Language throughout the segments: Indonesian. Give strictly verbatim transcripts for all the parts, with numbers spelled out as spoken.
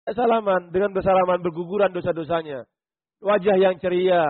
Salaman, dengan bersalaman berguguran dosa-dosanya. Wajah yang ceria.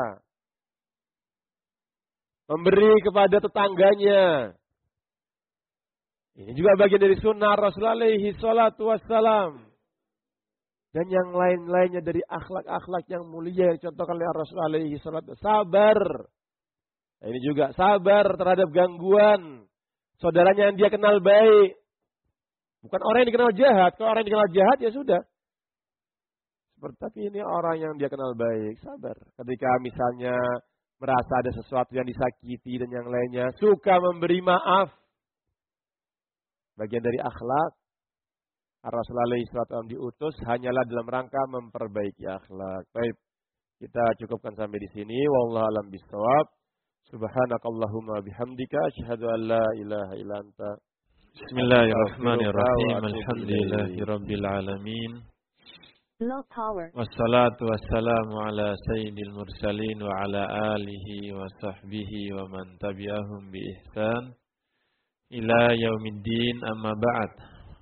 Memberi kepada tetangganya. Ini juga bagian dari sunnah Rasulullah alaihi salatu wassalam. Dan yang lain-lainnya dari akhlak-akhlak yang mulia yang dicontohkan oleh Rasulullah alaihi salatu sabar. Nah, ini juga sabar terhadap gangguan saudaranya yang dia kenal baik. Bukan orang yang dikenal jahat. Kalau orang yang dikenal jahat ya sudah. Tapi ini orang yang dia kenal baik, sabar. Ketika misalnya merasa ada sesuatu yang disakiti dan yang lainnya, suka memberi maaf. Bagian dari akhlak. Rasulullah alaihi wasallam diutus hanyalah dalam rangka memperbaiki akhlak. Baik, kita cukupkan sampai di sini. Wallahu a'lam bishawab. Subhanakallahumma bihamdika asyhadu an la ilaha illa anta. Bismillahirrahmanirrahim. Alhamdulillahirabbil alamin. Wassalatu wassalamu ala sayyidil mursalin wa ala alihi wa sahbihi wa man tabi'ahum bi ihsan ila yaumiddin, amma ba'd.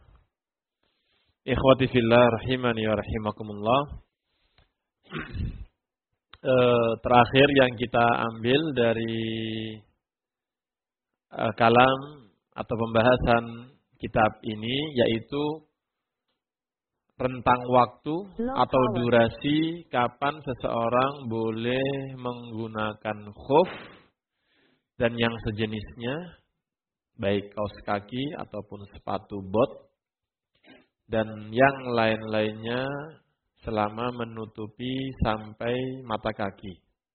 Ikhwati fillah rahimani wa rahimakumullah. E, terakhir yang kita ambil dari e, kalam atau pembahasan kitab ini yaitu rentang waktu atau durasi kapan seseorang boleh menggunakan khuf dan yang sejenisnya, baik kaos kaki ataupun sepatu bot dan yang lain-lainnya selama menutupi sampai mata kaki.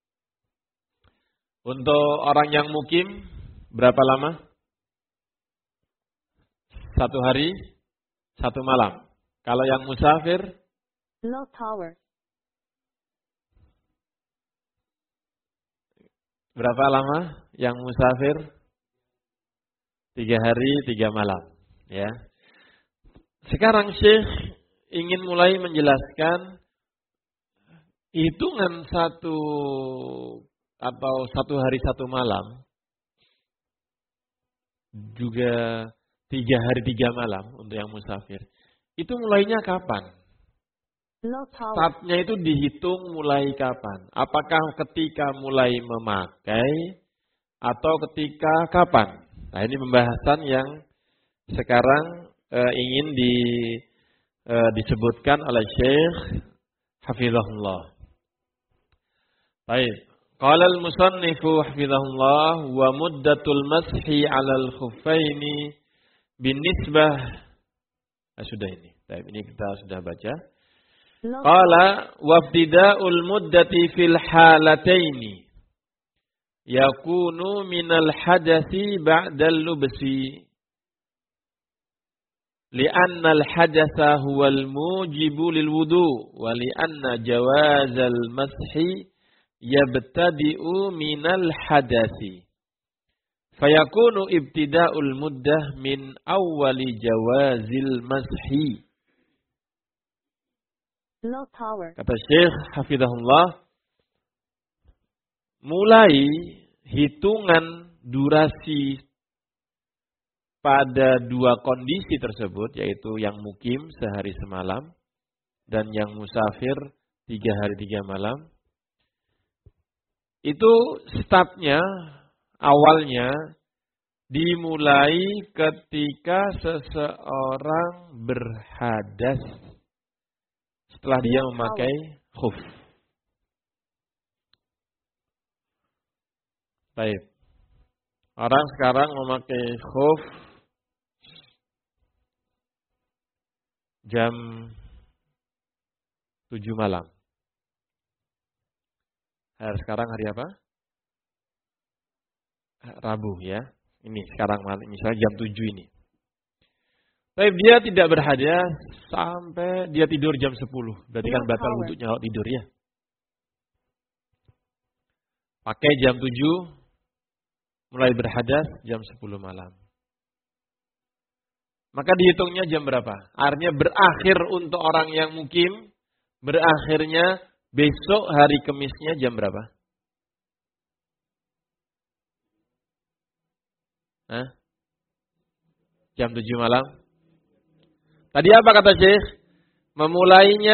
Untuk orang yang mukim berapa lama? Satu hari, satu malam. Kalau yang musafir, low tower. Berapa lama yang musafir? Tiga hari, tiga malam. Ya. Sekarang Syekh ingin mulai menjelaskan hitungan satu atau satu hari satu malam, juga tiga hari tiga malam untuk yang musafir. Itu mulainya kapan? Startnya itu dihitung mulai kapan? Apakah ketika mulai memakai atau ketika kapan? Nah, ini pembahasan yang sekarang e, ingin di, e, disebutkan oleh Syekh hafizahullah. Baik. Qala al-musannifu hafizahullah wa muddatul mashi 'alal khuffaini binisbah. Nah, sudah ini. Baik, ini kita sudah baca. Qala wabtida'ul muddati fil halataini yakunu minal hadasi ba'dal lubsi li'anna al-hadasa huwal mujibu lil wudu wa li'anna jawazal mashi yabtadi'u minal hadasi fayakunu ibtida'ul muddah min awwali jawazil mashi. Kata Syekh hafizahullah, mulai hitungan durasi pada dua kondisi tersebut, yaitu yang mukim sehari semalam dan yang musafir tiga hari tiga malam, itu startnya, awalnya dimulai ketika seseorang berhadas setelah dia memakai khuf. Baik. Orang sekarang memakai khuf jam tujuh malam. Hari sekarang hari apa? Rabu ya. Ini sekarang malam, misalnya jam tujuh ini. Tapi dia tidak berhadas sampai dia tidur jam sepuluh. Berarti kan batal wudhunya kalau tidur ya. Pakai jam tujuh, mulai berhadas jam sepuluh malam. Maka dihitungnya jam berapa? Artinya berakhir untuk orang yang mukim, berakhirnya besok hari Kemisnya jam berapa? Hah? Jam tujuh malam. Tadi apa kata Syekh? memulainya